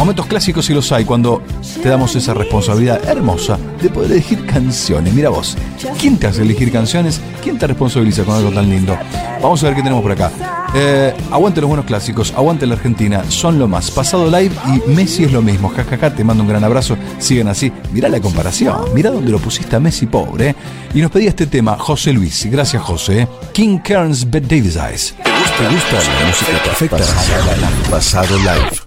Momentos clásicos sí los hay cuando te damos esa responsabilidad hermosa de poder elegir canciones. Mira vos, ¿quién te hace elegir canciones? ¿Quién te responsabiliza con algo tan lindo? Vamos a ver qué tenemos por acá. Aguante los buenos clásicos, aguante la Argentina, son lo más. Pasado live y Messi es lo mismo. Jajaja, te mando un gran abrazo. Sigan así. Mirá la comparación, mirá dónde lo pusiste a Messi, pobre. Y nos pedía este tema José Luis. Gracias, José. King Cairns, Bette Davis Eyes. ¿Te gusta la música perfecta? Pasado live.